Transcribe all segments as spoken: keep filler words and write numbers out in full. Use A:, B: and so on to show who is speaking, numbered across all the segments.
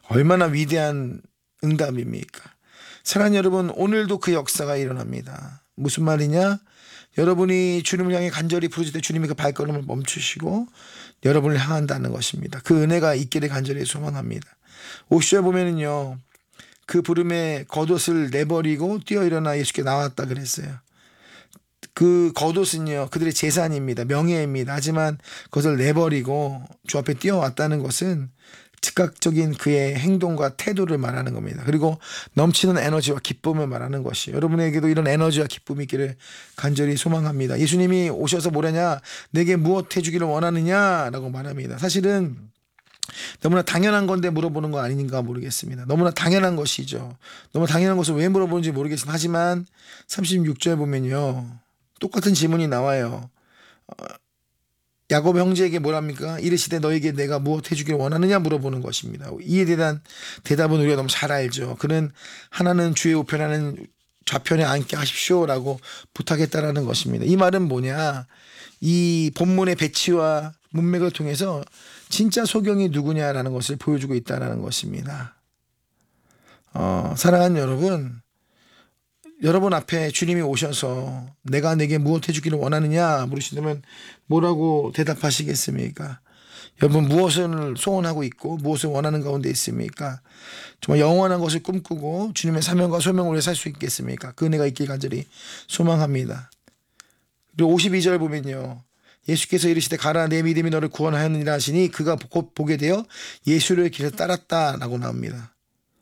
A: 얼마나 위대한 응답입니까? 사랑하는 여러분, 오늘도 그 역사가 일어납니다. 무슨 말이냐? 여러분이 주님을 향해 간절히 부르실 때 주님이 그 발걸음을 멈추시고 여러분을 향한다는 것입니다. 그 은혜가 있기를 간절히 소망합니다. 오 절에 보면은요, 그 부름에 겉옷을 내버리고 뛰어 일어나 예수께 나왔다 그랬어요. 그 겉옷은요, 그들의 재산입니다. 명예입니다. 하지만 그것을 내버리고 주 앞에 뛰어왔다는 것은 즉각적인 그의 행동과 태도를 말하는 겁니다. 그리고 넘치는 에너지와 기쁨을 말하는 것이, 여러분에게도 이런 에너지와 기쁨이 있기를 간절히 소망합니다. 예수님이 오셔서 뭐라냐, 내게 무엇 해주기를 원하느냐 라고 말합니다. 사실은 너무나 당연한 건데 물어보는 거 아닌가 모르겠습니다. 너무나 당연한 것이죠. 너무 당연한 것을 왜 물어보는지 모르겠습니다. 하지만 삼십육 절 보면요, 똑같은 질문이 나와요. 어, 야곱 형제에게 뭐랍니까? 이르시되 너에게 내가 무엇 해주기를 원하느냐 물어보는 것입니다. 이에 대한 대답은 우리가 너무 잘 알죠. 그는 하나는 주의 우편하는 좌편에 앉게 하십시오라고 부탁했다라는 것입니다. 이 말은 뭐냐? 이 본문의 배치와 문맥을 통해서 진짜 소경이 누구냐라는 것을 보여주고 있다는 것입니다. 어, 사랑하는 여러분, 여러분 앞에 주님이 오셔서 내가 내게 무엇 해주기를 원하느냐 물으시면 뭐라고 대답하시겠습니까? 여러분, 무엇을 소원하고 있고 무엇을 원하는 가운데 있습니까? 정말 영원한 것을 꿈꾸고 주님의 사명과 소명을 위해 살 수 있겠습니까? 그 은혜가 있길 간절히 소망합니다. 그리고 오십이 절 보면요, 예수께서 이르시되 가라, 내 믿음이 너를 구원하였느니라 하시니 그가 곧 보게 되어 예수를 길에 따랐다라고 나옵니다.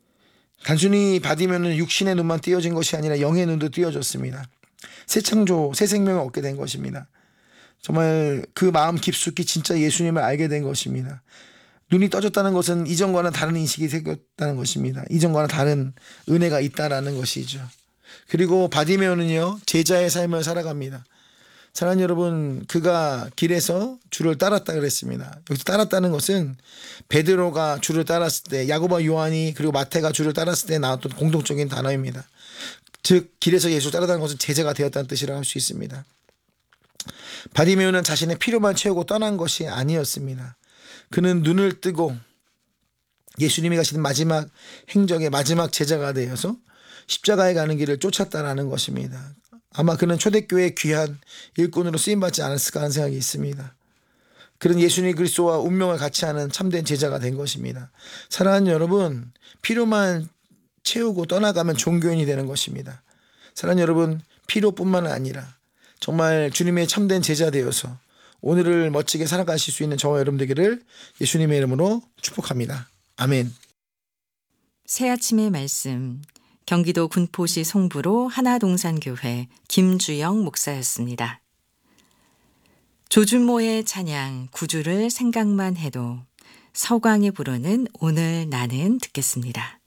A: 단순히 받으면 육신의 눈만 띄어진 것이 아니라 영의 눈도 띄어졌습니다. 새 창조, 새 생명을 얻게 된 것입니다. 정말 그 마음 깊숙이 진짜 예수님을 알게 된 것입니다. 눈이 떠졌다는 것은 이전과는 다른 인식이 생겼다는 것입니다. 이전과는 다른 은혜가 있다라는 것이죠. 그리고 바디메오는요, 제자의 삶을 살아갑니다. 사랑하는 여러분, 그가 길에서 주를 따랐다 그랬습니다. 여기서 따랐다는 것은 베드로가 주를 따랐을 때, 야고보와 요한이 그리고 마태가 주를 따랐을 때 나왔던 공통적인 단어입니다. 즉 길에서 예수를 따르다는 것은 제자가 되었다는 뜻이라고 할 수 있습니다. 바디메오는 자신의 필요만 채우고 떠난 것이 아니었습니다. 그는 눈을 뜨고 예수님이 가시는 마지막 행적의 마지막 제자가 되어서 십자가에 가는 길을 쫓았다라는 것입니다. 아마 그는 초대교회의 귀한 일꾼으로 쓰임받지 않았을까 하는 생각이 있습니다. 그는 예수님 그리스도와 운명을 같이 하는 참된 제자가 된 것입니다. 사랑하는 여러분, 필요만 채우고 떠나가면 종교인이 되는 것입니다. 사랑하는 여러분, 필요뿐만 아니라 정말 주님의 참된 제자 되어서 오늘을 멋지게 살아가실 수 있는 저와 여러분 되기를 예수님의 이름으로 축복합니다. 아멘.
B: 새아침의 말씀, 경기도 군포시 송부로 하나동산교회 김주영 목사였습니다. 조준모의 찬양 구주를 생각만 해도 서광이 부르는 오늘 나는 듣겠습니다.